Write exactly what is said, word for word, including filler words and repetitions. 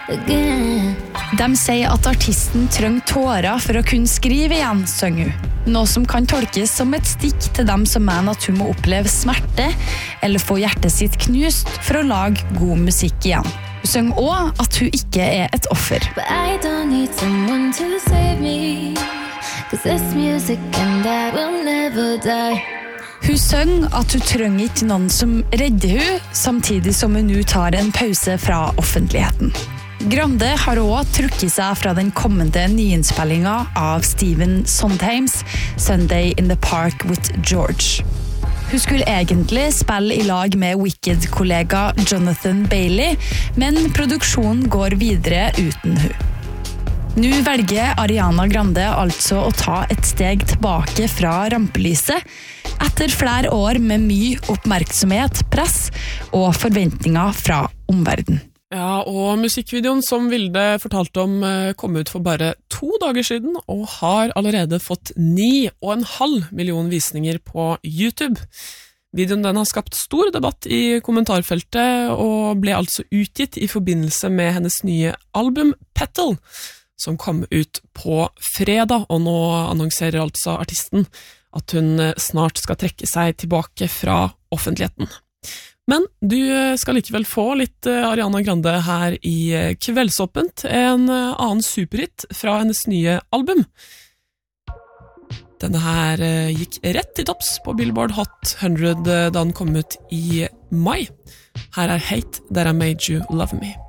again. De sier at artisten trenger tårer for å kunne skrive igjen, synger hun. Noe som kan tolkes som et stikk til dem som mener at hun må oppleve smerte eller få hjertet sitt knust for å lage god musikk igjen. Hun synger også at hun ikke er et offer. But I don't need someone to save me, 'cause this music and I will never die. Hun synger at hun trenger ikke noen som redder hun, samtidig som hun nå tar en pause fra offentligheten. Grande har også trukket seg fra den kommende nyinnspillingen av Stephen Sondheims Sunday in the Park with George. Hun skulle egentlig spille i lag med Wicked-kollega Jonathan Bailey, men produksjonen går videre uten hun. Nå velger Ariana Grande altså å ta et steg tilbake fra rampelyset, etter flere år med mye oppmerksomhet, press og forventninger fra omverdenen. Ja, og musikkvideoen som Vilde fortalte om kom ut for bare to dager siden, og har allerede fått ni og en halv million visninger på YouTube. Videoen den har skapt stor debatt i kommentarfeltet, og ble altså utgitt i forbindelse med hennes nye album Petal, som kom ut på fredag, og nå annonserer altså artisten at hun snart skal trekke seg tilbake fra offentligheten. Men du skal likevel få litt Ariana Grande her i Kveldsåpent, en annen superhit fra hennes nye album. Denne her gikk rett til topps på Billboard Hot hundre da den kom ut i mai. Her er Hate That I Made You Love Me.